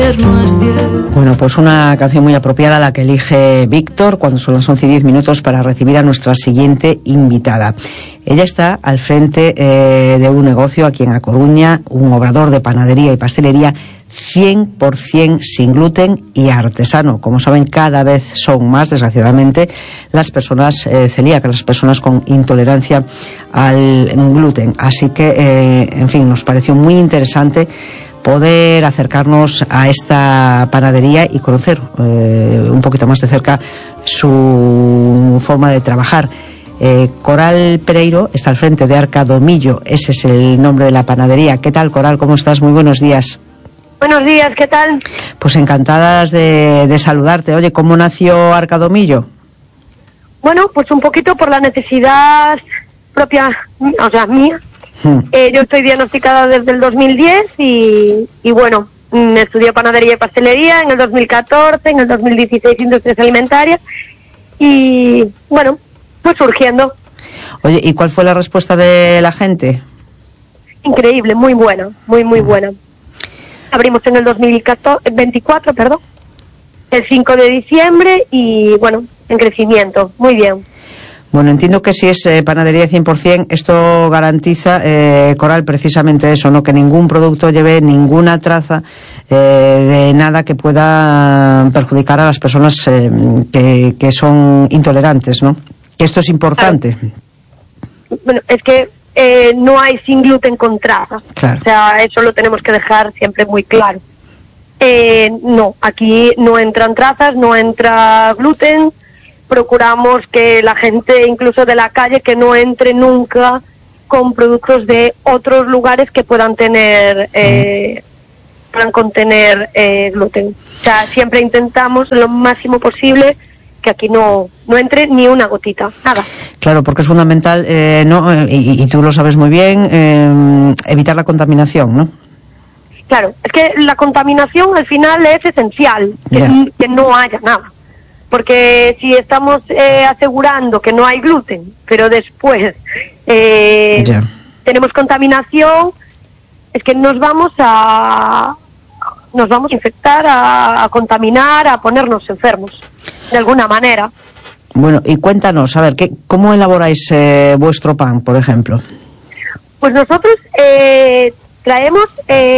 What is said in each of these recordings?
Bueno, pues una canción muy apropiada la que elige Víctor cuando son las 11:10 para recibir a nuestra siguiente invitada. Ella está al frente de un negocio aquí en A Coruña, un obrador de panadería y pastelería 100% sin gluten y artesano. Como saben, cada vez son más, desgraciadamente, las personas celíacas, las personas con intolerancia al gluten. Así que, en fin, nos pareció muy interesante poder acercarnos a esta panadería y conocer un poquito más de cerca su forma de trabajar. Coral Pereiro está al frente de Arcadomillo, ese es el nombre de la panadería. ¿Qué tal, Coral? ¿Cómo estás? Muy buenos días. Buenos días, ¿qué tal? Pues encantadas de saludarte. Oye, ¿cómo nació Arcadomillo? Bueno, pues un poquito por la necesidad propia, o sea, mía. Yo estoy diagnosticada desde el 2010 y bueno, estudié panadería y pastelería en el 2014, en el 2016 industrias alimentarias y bueno, pues surgiendo. Oye, ¿y cuál fue la respuesta de la gente? Increíble, muy buena, muy buena. Abrimos en el 2024, el 5 de diciembre y bueno, en crecimiento, muy bien. Bueno, entiendo que si es panadería 100%, esto garantiza, Coral, precisamente eso, ¿no? Que ningún producto lleve ninguna traza de nada que pueda perjudicar a las personas que son intolerantes, ¿no? Que esto es importante. Claro. Bueno, es que no hay sin gluten con traza. Claro. O sea, eso lo tenemos que dejar siempre muy claro. No, aquí no entran trazas, no entra gluten. Procuramos que la gente, incluso de la calle, que no entre nunca con productos de otros lugares que puedan tener, puedan contener gluten. O sea, siempre intentamos lo máximo posible que aquí no entre ni una gotita, nada. Claro, porque es fundamental, y tú lo sabes muy bien, evitar la contaminación, ¿no? Claro, es que la contaminación al final es esencial, que no haya nada. Porque si estamos asegurando que no hay gluten, pero después tenemos contaminación, es que nos vamos a infectar, a contaminar, a ponernos enfermos, de alguna manera. Bueno, y cuéntanos, a ver, ¿cómo elaboráis vuestro pan, por ejemplo? Pues nosotros traemos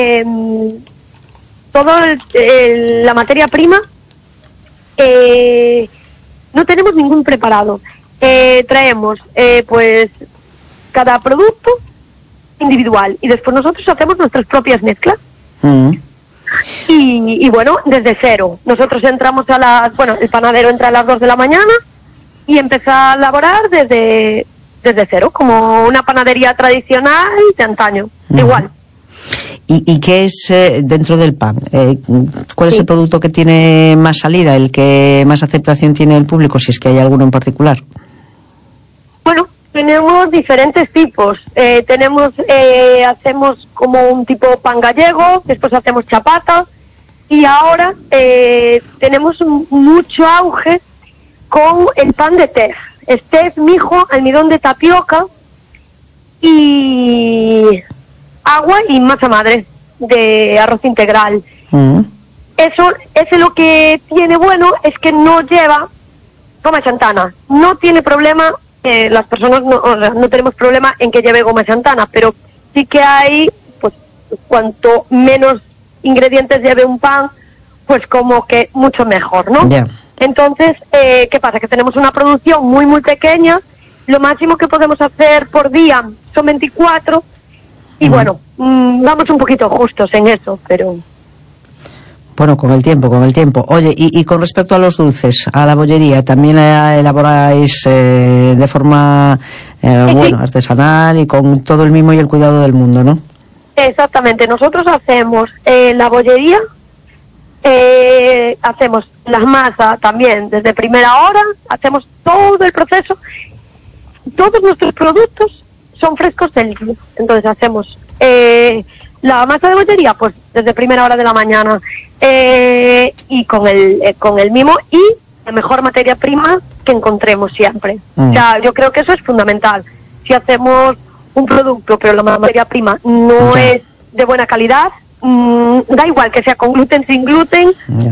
toda la materia prima. No tenemos ningún preparado. Traemos pues cada producto individual y después nosotros hacemos nuestras propias mezclas. Y bueno, desde cero. Nosotros entramos el panadero entra a las 2 de la mañana y empieza a elaborar desde cero, como una panadería tradicional de antaño, igual. ¿Y qué es dentro del pan? ¿Cuál es el producto que tiene más salida, el que más aceptación tiene el público, si es que hay alguno en particular? Bueno, tenemos diferentes tipos. Hacemos como un tipo pan gallego, después hacemos chapata y ahora tenemos mucho auge con el pan de tef. Es tef, mijo, almidón de tapioca y agua y masa madre de arroz integral. Eso lo que tiene bueno es que no lleva goma xantana. No tiene problema, las personas no tenemos problema en que lleve goma xantana, pero sí que hay, pues cuanto menos ingredientes lleve un pan, pues como que mucho mejor, ¿no? Yeah. Entonces, ¿qué pasa? Que tenemos una producción muy pequeña, lo máximo que podemos hacer por día son 24. Y bueno, vamos un poquito justos en eso, pero... Bueno, con el tiempo. Oye, y con respecto a los dulces, a la bollería, ¿también la elaboráis de forma, artesanal y con todo el mimo y el cuidado del mundo, no? Exactamente. Nosotros hacemos la bollería, hacemos las masas también desde primera hora, hacemos todo el proceso. Todos nuestros productos son frescos del día. Entonces hacemos la masa de bollería pues desde primera hora de la mañana y con el mimo y la mejor materia prima que encontremos siempre. O sea, yo creo que eso es fundamental. Si hacemos un producto pero la materia prima no es de buena calidad, da igual que sea con gluten, sin gluten,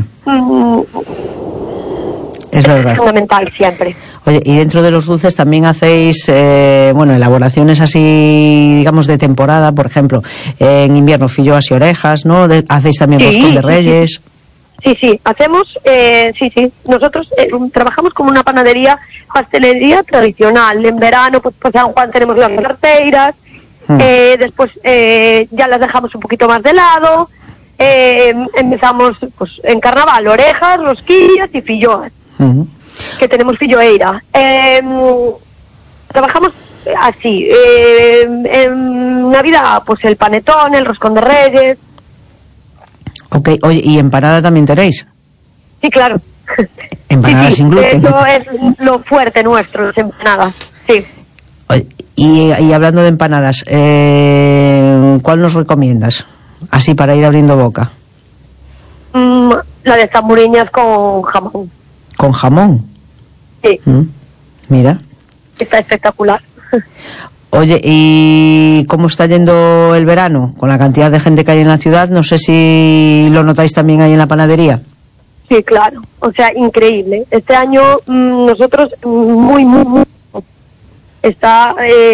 es verdad. Es fundamental siempre. Oye, y dentro de los dulces también hacéis, elaboraciones así, digamos, de temporada, por ejemplo, en invierno filloas y orejas, ¿no? Hacéis también roscón de Reyes. Sí, hacemos, nosotros trabajamos como una pastelería tradicional. En verano, pues San Juan tenemos las arteiras, después ya las dejamos un poquito más de lado, empezamos pues en carnaval, orejas, rosquillas y filloas. Que tenemos filloeira. Trabajamos así. En Navidad, pues el panetón, el roscón de Reyes. Ok, oye, ¿y empanada también tenéis? Sí, claro. Empanadas sin gluten. Eso es lo fuerte nuestro, las empanadas. Sí. Oye, y hablando de empanadas, ¿cuál nos recomiendas? Así para ir abriendo boca. La de zamburiñas con jamón. ¿Con jamón? Sí. Mira. Está espectacular. Oye, ¿y cómo está yendo el verano? Con la cantidad de gente que hay en la ciudad, no sé si lo notáis también ahí en la panadería. Sí, claro. O sea, increíble. Este año nosotros muy está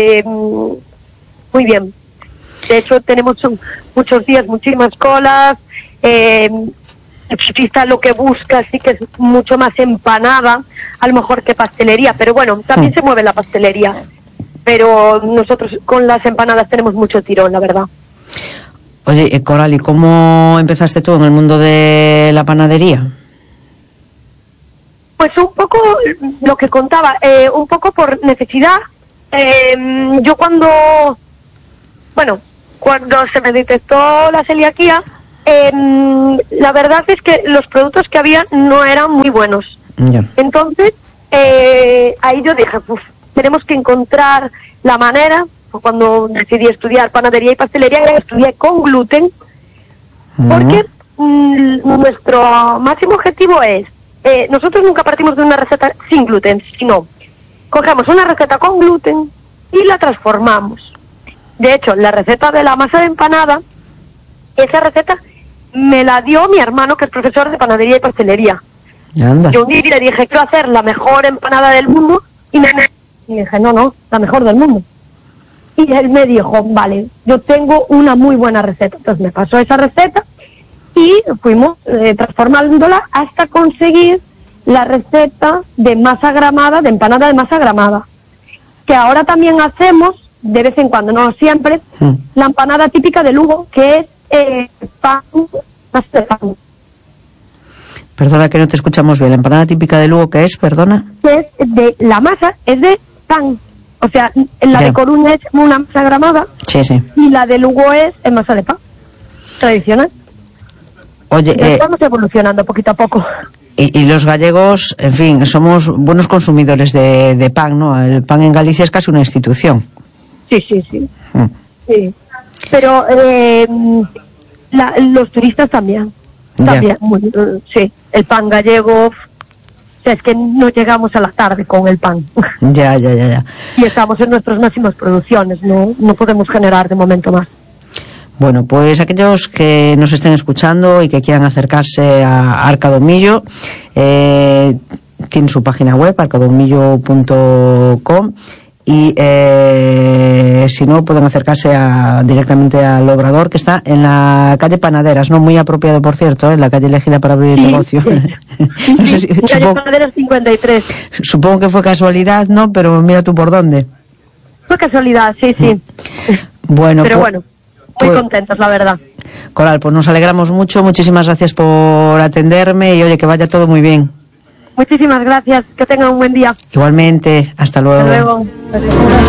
muy bien. De hecho, tenemos muchos días, muchísimas colas. El pista lo que busca sí que es mucho más empanada, a lo mejor que pastelería, pero bueno, también se mueve la pastelería. Pero nosotros con las empanadas tenemos mucho tirón, la verdad. Oye, Coral, ¿y cómo empezaste tú en el mundo de la panadería? Pues un poco lo que contaba, un poco por necesidad. Yo cuando se me detectó la celiaquía, la verdad es que los productos que había no eran muy buenos. Yeah. Entonces, ahí yo dije, tenemos que encontrar la manera. Cuando decidí estudiar panadería y pastelería, estudié con gluten, porque nuestro máximo objetivo es, nosotros nunca partimos de una receta sin gluten, sino cogemos una receta con gluten y la transformamos. De hecho, la receta de la masa de empanada, esa receta me la dio mi hermano, que es profesor de panadería y pastelería. Anda. Yo un día le dije, quiero hacer la mejor empanada del mundo, y me dije, no, la mejor del mundo. Y él me dijo, vale, yo tengo una muy buena receta. Entonces me pasó esa receta y fuimos transformándola hasta conseguir la receta de masa gramada, de empanada de masa gramada. Que ahora también hacemos, de vez en cuando, no siempre, la empanada típica de Lugo, que es pan, masa de pan. Perdona que no te escuchamos bien. ¿La empanada típica de Lugo qué es? Perdona. Es de, la masa es de pan. O sea, la de Coruña es una masa gramada. Sí, sí. Y la de Lugo es en masa de pan. Tradicional. Oye, estamos evolucionando poquito a poco. Y los gallegos, en fin, somos buenos consumidores de pan, ¿no? El pan en Galicia es casi una institución. Sí. Sí. Pero los turistas también. Sí, el pan gallego, o sea, es que no llegamos a la tarde con el pan. Ya. Y estamos en nuestras máximas producciones, no podemos generar de momento más. Bueno, pues aquellos que nos estén escuchando y que quieran acercarse a Arcadomillo, tiene su página web, arcadomillo.com, y si no, pueden acercarse directamente al obrador, que está en la calle Panaderas, no muy apropiado, por cierto, en la calle elegida para abrir el negocio. No sé calle Panaderas 53. Supongo que fue casualidad, ¿no? Pero mira tú por dónde. Fue casualidad, sí. Bueno, pero muy contentos, la verdad. Coral, pues nos alegramos mucho, muchísimas gracias por atenderme y oye, que vaya todo muy bien. Muchísimas gracias, que tengan un buen día. Igualmente, hasta luego. Hasta luego.